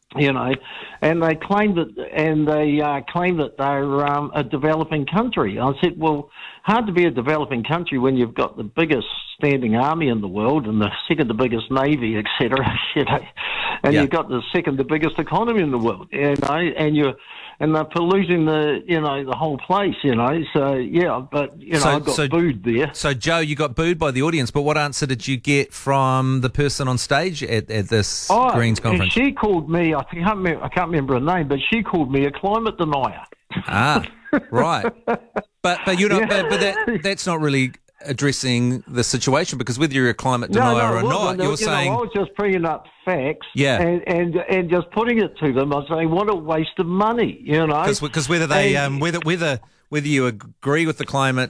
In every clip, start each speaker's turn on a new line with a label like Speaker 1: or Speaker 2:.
Speaker 1: and they claim that they're a developing country. I said, well, hard to be a developing country when you've got the biggest standing army in the world and the second the biggest navy, etc. And you've got the second the biggest economy in the world, and they're polluting the whole place, So I got booed there.
Speaker 2: So Joe, you got booed by the audience, but what answer did you get from the person on stage at this Greens conference?
Speaker 1: She called me. I can't remember her name, but she called me a climate denier.
Speaker 2: Right. But that's not really addressing the situation, because whether you're a climate denier or not, you're saying...
Speaker 1: I was just bringing up facts and just putting it to them. I was saying, what a waste of money,
Speaker 2: Because whether they whether you agree with the climate,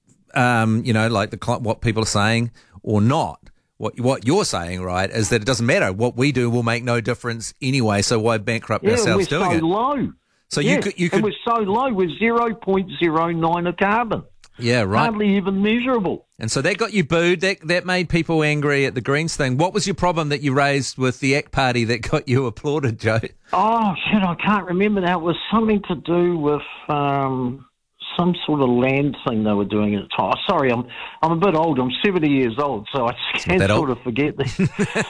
Speaker 2: what people are saying or not, what you're saying, right, is that it doesn't matter. What we do will make no difference anyway, so why bankrupt ourselves doing it?
Speaker 1: Low.
Speaker 2: So you could... It
Speaker 1: was so low with 0.09 of carbon.
Speaker 2: Yeah, right.
Speaker 1: Hardly even measurable.
Speaker 2: And so that got you booed. That made people angry at the Greens thing. What was your problem that you raised with the ACT Party that got you applauded, Joe?
Speaker 1: Oh, shit, I can't remember now. It was something to do with some sort of land thing they were doing at the time. Sorry, I'm a bit old. I'm 70 years old, so I can sort of forget this.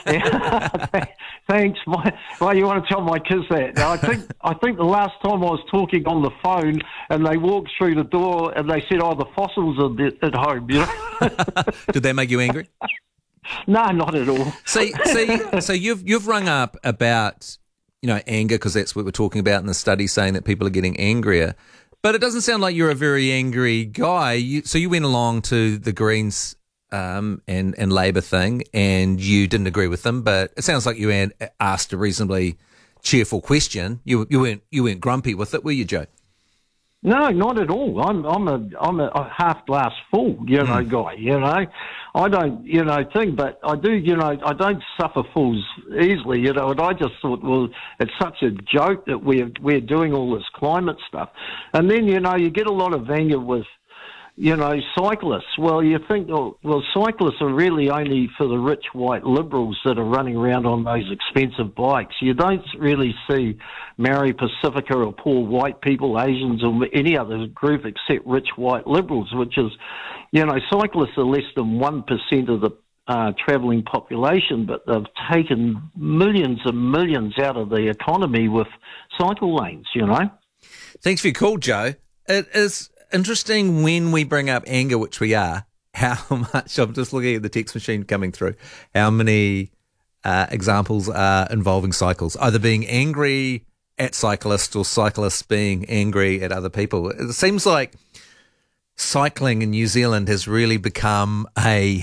Speaker 1: Thanks. Well, you want to tell my kids that? I think the last time I was talking on the phone and they walked through the door and they said, the fossils are at home,
Speaker 2: Did that make you angry?
Speaker 1: No, not at all.
Speaker 2: So you've rung up about, anger, because that's what we're talking about in the study, saying that people are getting angrier. But it doesn't sound like you're a very angry guy. So you went along to the Greens and Labor thing, and you didn't agree with them. But it sounds like you asked a reasonably cheerful question. You weren't grumpy with it, were you, Joe?
Speaker 1: No, not at all. I'm a half glass full, guy. I don't, think, but I do, I don't suffer fools easily, and I just thought, well, it's such a joke that we're doing all this climate stuff. And then, you get a lot of anger with, cyclists. Well, you think, cyclists are really only for the rich white liberals that are running around on those expensive bikes. You don't really see Maori Pacifica or poor white people, Asians, or any other group except rich white liberals, which is, cyclists are less than 1% of the travelling population, but they've taken millions and millions out of the economy with cycle lanes,
Speaker 2: Thanks for your call, Joe. It is interesting when we bring up anger, which we are, how much, I'm just looking at the text machine coming through, how many examples are involving cycles, either being angry at cyclists or cyclists being angry at other people. It seems like cycling in New Zealand has really become a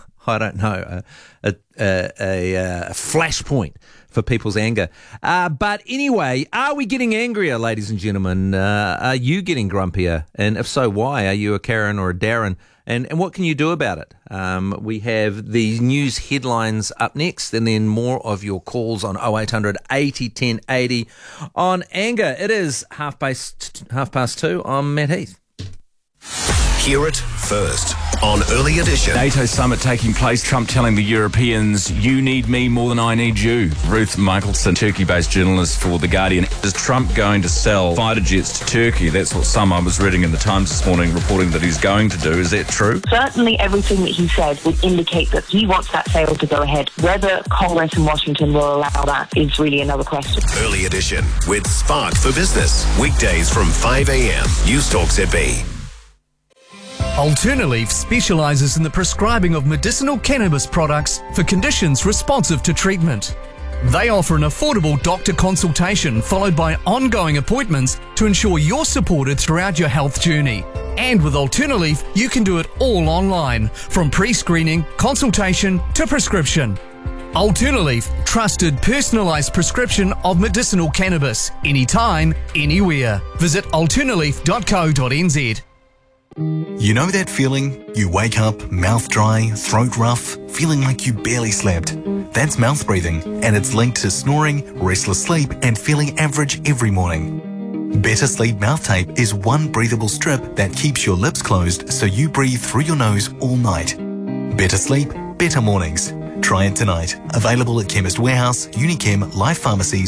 Speaker 2: flashpoint for people's anger. But anyway, are we getting angrier, ladies and gentlemen? Are you getting grumpier? And if so, why? Are you a Karen or a Darren? And what can you do about it? We have the news headlines up next, and then more of your calls on 0800 80 10 80 on anger. It is 2:30. I'm Matt Heath.
Speaker 3: Hear it first on Early Edition.
Speaker 4: NATO summit taking place. Trump telling the Europeans, you need me more than I need you. Ruth Michelson, Turkey-based journalist for The Guardian. Is Trump going to sell fighter jets to Turkey? That's what I was reading in the Times this morning, reporting that he's going to do. Is that true?
Speaker 5: Certainly everything that he said would indicate that he wants that sale to go ahead. Whether Congress in Washington will allow that is really another question.
Speaker 3: Early Edition with Spark for Business. Weekdays from 5 a.m. Newstalk ZB.
Speaker 6: Alternaleaf specialises in the prescribing of medicinal cannabis products for conditions responsive to treatment. They offer an affordable doctor consultation followed by ongoing appointments to ensure you're supported throughout your health journey. And with Alternaleaf, you can do it all online, from pre-screening, consultation to prescription. Alternaleaf, trusted personalised prescription of medicinal cannabis, anytime, anywhere. Visit alternaleaf.co.nz.
Speaker 7: You know that feeling? You wake up, mouth dry, throat rough, feeling like you barely slept. That's mouth breathing, and it's linked to snoring, restless sleep, and feeling average every morning. Better Sleep Mouth Tape is one breathable strip that keeps your lips closed so you breathe through your nose all night. Better sleep, better mornings. Try it tonight. Available at Chemist Warehouse, Unichem, Life Pharmacies,